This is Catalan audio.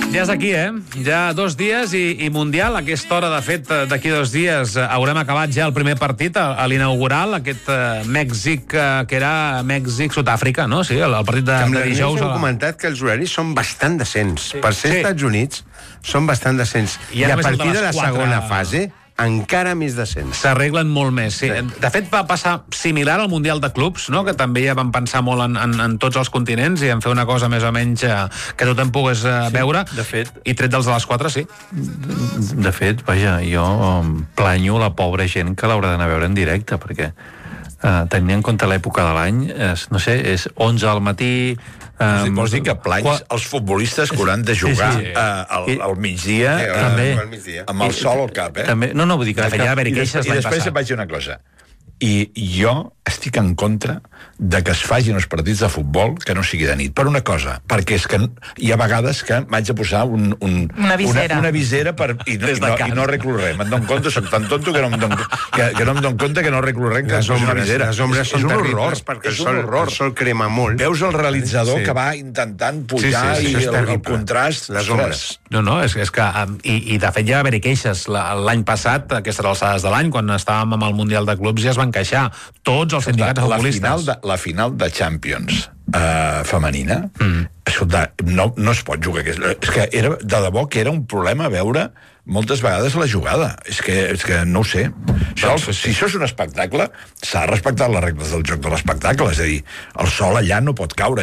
Ja és aquí, Ja 2 dies i Mundial. A aquesta hora, de fet, d'aquí 2 dies haurem acabat ja el primer partit, a l'inaugural, aquest Mèxic, que era Mèxic-Sud-àfrica, no? Sí, el partit de dijous. Hem comentat que els horaris són bastant decents. Per ser Estats Units, són bastant decents. I a partir de la segona fase, encara més decents. S'arreglen molt més, sí. De fet, va passar similar al Mundial de Clubs, no? Que també ja van pensar molt en tots els continents i en fer una cosa més o menys que tothom pogués veure. De fet. I tret dels de les 4, sí. De fet, vaja, jo planyo la pobra gent que l'haurà d'anar a veure en directe, perquè tenint en compte l'època de l'any, no sé, és 11 al matí... Vols dir que planys els futbolistes que hauran de jugar al migdia, amb el sol al cap, No, vull dir que... I després et vaig dir una cosa. I jo estic en contra de que es facin els partits de futbol que no sigui de nit. Per una cosa, perquè és que hi ha vegades que m'haig de posar una visera i no arreglo res. Me'n dono compte, soc tan tonto que no em dono compte que no arreglo res, que és una visera. Les ombres són terribles perquè el sol crema molt. Veus el realitzador que va intentant pujar i el contrast... Les ombres. No, és que... I de fet ja va haver-hi queixes. L'any passat, a aquestes alçades de l'any, quan estàvem amb el Mundial de Clubs, ja es van queixar tots els sindicats futbolistes. La final de Champions femenina, escolta, no es pot jugar. És que era, de debò que era un problema veure moltes vegades la jugada. És que no ho sé. Si això és un espectacle, s'ha de respectar les regles del joc de l'espectacle. És a dir, el sol allà no pot caure.